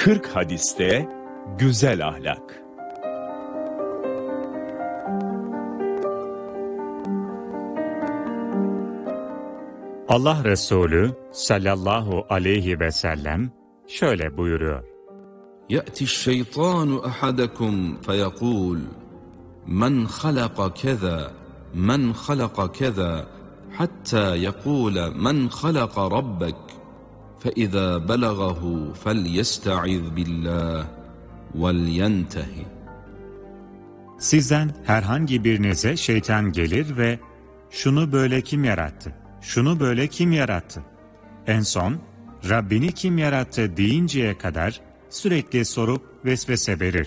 40 hadiste güzel ahlak. Allah Resulü sallallahu aleyhi ve sellem şöyle buyuruyor. يأتي الشيطان أحدكم فيقول من خلق كذا من خلق كذا حتى يقول من خلق ربك فإذا بلغه فليستعذ بالله ولينتهي. Sizden herhangi birinize şeytan gelir ve şunu böyle kim yarattı, şunu böyle kim yarattı? En son Rabbini kim yarattı deyinceye kadar sürekli sorup vesvese verir.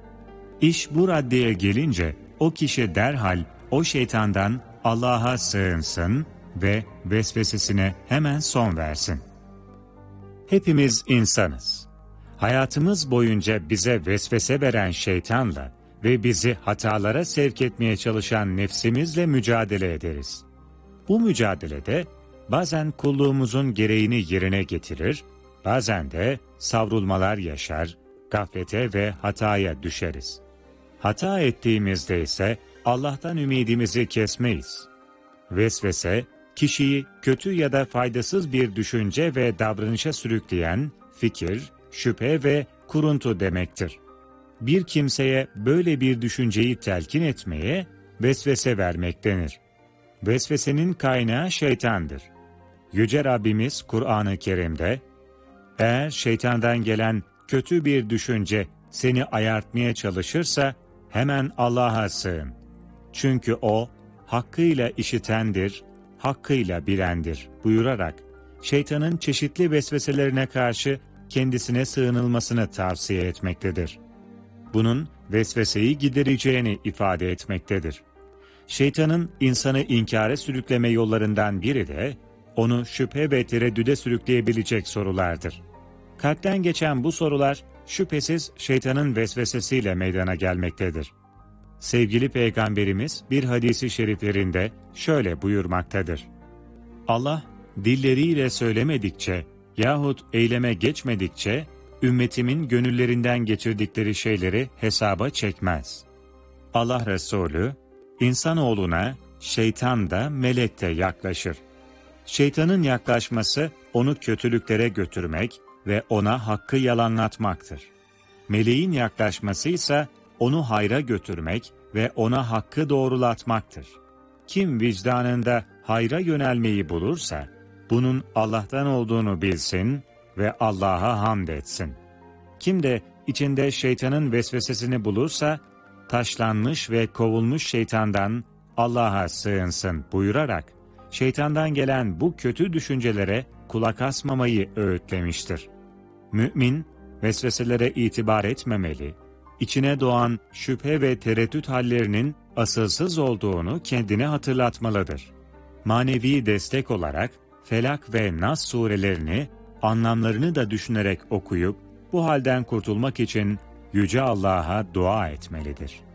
İş bu raddeye gelince o kişi derhal o şeytandan Allah'a sığınsın ve vesvesesine hemen son versin. Hepimiz insanız. Hayatımız boyunca bize vesvese veren şeytanla ve bizi hatalara sevk etmeye çalışan nefsimizle mücadele ederiz. Bu mücadelede bazen kulluğumuzun gereğini yerine getirir, bazen de savrulmalar yaşar, gaflete ve hataya düşeriz. Hata ettiğimizde ise Allah'tan ümidimizi kesmeyiz. Vesvese, kişiyi kötü ya da faydasız bir düşünce ve davranışa sürükleyen fikir, şüphe ve kuruntu demektir. Bir kimseye böyle bir düşünceyi telkin etmeye vesvese vermek denir. Vesvesenin kaynağı şeytandır. Yüce Rabbimiz Kur'an-ı Kerim'de, eğer şeytandan gelen kötü bir düşünce seni ayartmaya çalışırsa hemen Allah'a sığın. Çünkü O, hakkıyla işitendir, hakkıyla bilendir buyurarak şeytanın çeşitli vesveselerine karşı kendisine sığınılmasını tavsiye etmektedir. Bunun vesveseyi gidereceğini ifade etmektedir. Şeytanın insanı inkara sürükleme yollarından biri de onu şüphe ve tereddüde sürükleyebilecek sorulardır. Kalpten geçen bu sorular şüphesiz şeytanın vesvesesiyle meydana gelmektedir. Sevgili Peygamberimiz bir hadisi şeriflerinde şöyle buyurmaktadır. Allah dilleriyle söylemedikçe yahut eyleme geçmedikçe ümmetimin gönüllerinden geçirdikleri şeyleri hesaba çekmez. Allah Resulü, insanoğluna şeytan da melek de yaklaşır. Şeytanın yaklaşması onu kötülüklere götürmek ve ona hakkı yalanlatmaktır. Meleğin yaklaşması ise onu hayra götürmek ve ona hakkı doğrulatmaktır. Kim vicdanında hayra yönelmeyi bulursa, bunun Allah'tan olduğunu bilsin ve Allah'a hamd etsin. Kim de içinde şeytanın vesvesesini bulursa, taşlanmış ve kovulmuş şeytandan Allah'a sığınsın buyurarak, şeytandan gelen bu kötü düşüncelere kulak asmamayı öğütlemiştir. Mümin, vesveselere itibar etmemeli, içine doğan şüphe ve tereddüt hallerinin asılsız olduğunu kendine hatırlatmalıdır. Manevi destek olarak Felak ve Nas surelerini, anlamlarını da düşünerek okuyup, bu halden kurtulmak için Yüce Allah'a dua etmelidir.